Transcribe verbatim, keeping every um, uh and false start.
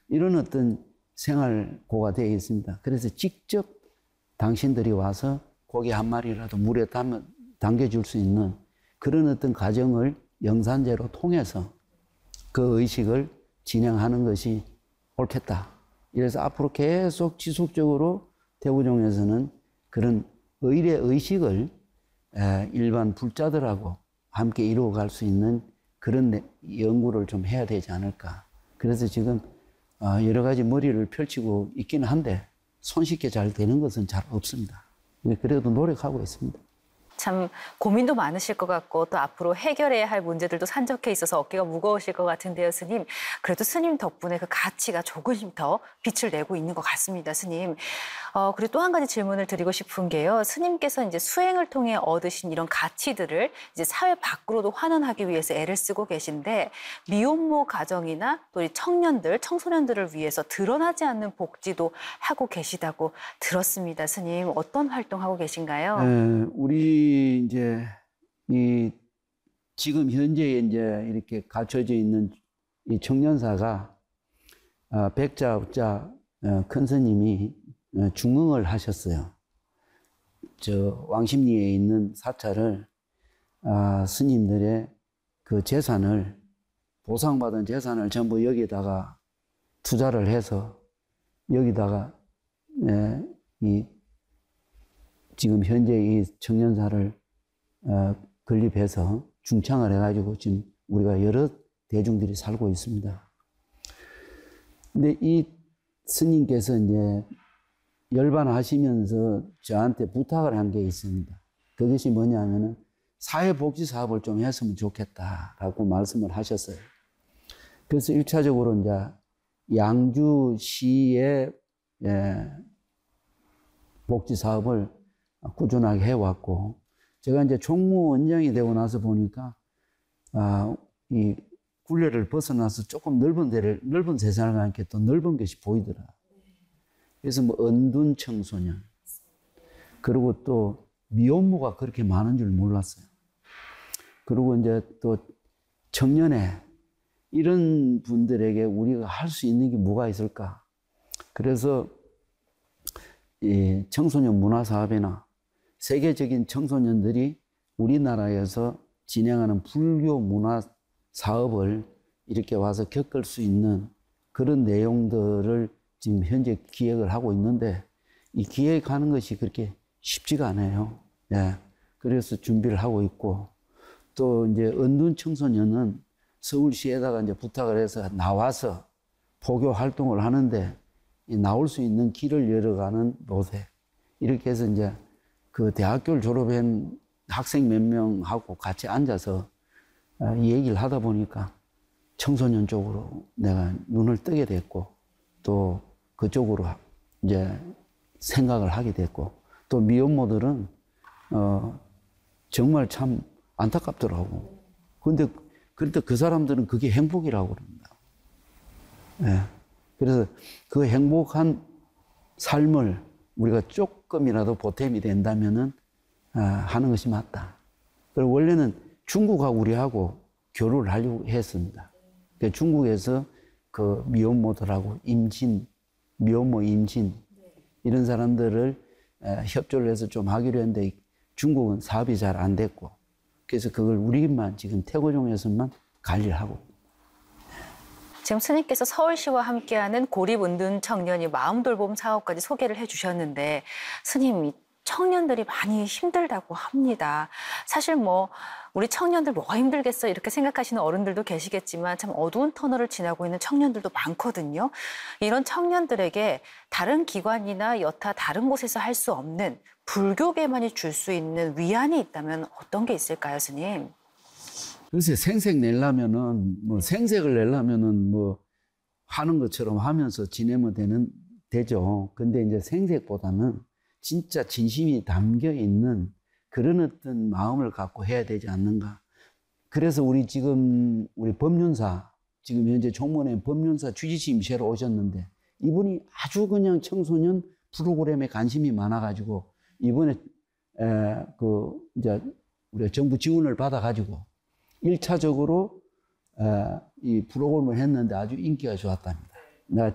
이런 어떤 생활고가 되어 있습니다. 그래서 직접 당신들이 와서 고기 한 마리라도 물에 담, 담겨줄 수 있는 그런 어떤 과정을 영산제로 통해서 그 의식을 진행하는 것이 옳겠다. 그래서 앞으로 계속 지속적으로 대구종에서는 그런 의례 의식을 일반 불자들하고 함께 이루어갈 수 있는 그런 연구를 좀 해야 되지 않을까. 그래서 지금 여러 가지 머리를 펼치고 있기는 한데 손쉽게 잘 되는 것은 잘 없습니다. 그래도 노력하고 있습니다. 참 고민도 많으실 것 같고 또 앞으로 해결해야 할 문제들도 산적해 있어서 어깨가 무거우실 것 같은데요, 스님. 그래도 스님 덕분에 그 가치가 조금씩 더 빛을 내고 있는 것 같습니다, 스님. 어, 그리고 또 한 가지 질문을 드리고 싶은 게요. 스님께서 이제 수행을 통해 얻으신 이런 가치들을 이제 사회 밖으로도 환원하기 위해서 애를 쓰고 계신데 미혼모 가정이나 또 이 청년들, 청소년들을 위해서 드러나지 않는 복지도 하고 계시다고 들었습니다, 스님. 어떤 활동하고 계신가요? 에, 우리 이제 이 지금 현재 이제 이렇게 갖춰져 있는 이 청년사가 아, 백자, 업자 어, 큰 스님이 어, 중흥을 하셨어요. 저 왕십리에 있는 사찰을 아, 스님들의 그 재산을 보상받은 재산을 전부 여기다가 투자를 해서 여기다가 에, 이 지금 현재 이 청년사를 어, 건립해서 중창을 해가지고 지금 우리가 여러 대중들이 살고 있습니다. 근데 이 스님께서 이제 열반하시면서 저한테 부탁을 한 게 있습니다. 그것이 뭐냐면은 사회복지 사업을 좀 했으면 좋겠다라고 말씀을 하셨어요. 그래서 일차적으로 이제 양주시의 예, 복지 사업을 꾸준하게 해왔고, 제가 이제 총무원장이 되고 나서 보니까, 아, 이 굴레를 벗어나서 조금 넓은 데를, 넓은 세상을 가니까 또 넓은 것이 보이더라. 그래서 뭐, 은둔 청소년. 그리고 또, 미혼모가 그렇게 많은 줄 몰랐어요. 그리고 이제 또, 청년회. 이런 분들에게 우리가 할 수 있는 게 뭐가 있을까? 그래서, 이 청소년 문화 사업이나 세계적인 청소년들이 우리나라에서 진행하는 불교 문화 사업을 이렇게 와서 겪을 수 있는 그런 내용들을 지금 현재 기획을 하고 있는데 이 기획하는 것이 그렇게 쉽지가 않아요. 예. 그래서 준비를 하고 있고 또 이제 은둔 청소년은 서울시에다가 이제 부탁을 해서 나와서 포교 활동을 하는데 나올 수 있는 길을 열어가는 노세. 이렇게 해서 이제 그 대학교를 졸업한 학생 몇 명하고 같이 앉아서 이 얘기를 하다 보니까 청소년 쪽으로 내가 눈을 뜨게 됐고 또 그쪽으로 이제 생각을 하게 됐고 또 미혼모들은 어 정말 참 안타깝더라고. 근데 그런데 그 사람들은 그게 행복이라고 그럽니다. 예. 그래서 그 행복한 삶을 우리가 조금이라도 보탬이 된다면은 아, 하는 것이 맞다. 그리고 원래는 중국하고 우리하고 교류를 하려고 했습니다. 그러니까 중국에서 그 미혼모들하고 임신, 미혼모 임신 이런 사람들을 에, 협조를 해서 좀 하기로 했는데 중국은 사업이 잘 안 됐고 그래서 그걸 우리만 지금 태고종에서만 관리를 하고. 지금 스님께서 서울시와 함께하는 고립은둔 청년이 마음돌봄 사업까지 소개를 해주셨는데 스님, 청년들이 많이 힘들다고 합니다. 사실 뭐 우리 청년들 뭐가 힘들겠어 이렇게 생각하시는 어른들도 계시겠지만 참 어두운 터널을 지나고 있는 청년들도 많거든요. 이런 청년들에게 다른 기관이나 여타 다른 곳에서 할 수 없는 불교계만이 줄 수 있는 위안이 있다면 어떤 게 있을까요, 스님? 글쎄, 생색 내려면은, 뭐, 생색을 내려면은 뭐, 하는 것처럼 하면서 지내면 되는, 되죠. 근데 이제 생색보다는 진짜 진심이 담겨 있는 그런 어떤 마음을 갖고 해야 되지 않는가. 그래서 우리 지금, 우리 법륜사, 지금 현재 총무원 법륜사 주지스님 새로 오셨는데, 이분이 아주 그냥 청소년 프로그램에 관심이 많아가지고, 이번에, 에, 그, 이제, 우리가 정부 지원을 받아가지고, 일차적으로 이 프로그램을 했는데 아주 인기가 좋았답니다.